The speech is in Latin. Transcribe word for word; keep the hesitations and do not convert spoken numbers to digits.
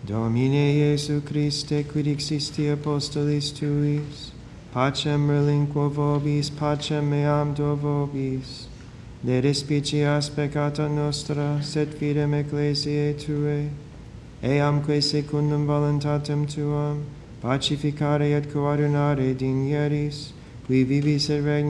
Domine Iesu Christe, quid existi apostolis tuis, pacem relinquo vobis, pacem meam do vobis. Ne despicias peccata nostra, sed fidem ecclesiae Tuae, eamque secundum voluntatem Tuam, pacificare et coadunare digneris, qui vivis et regni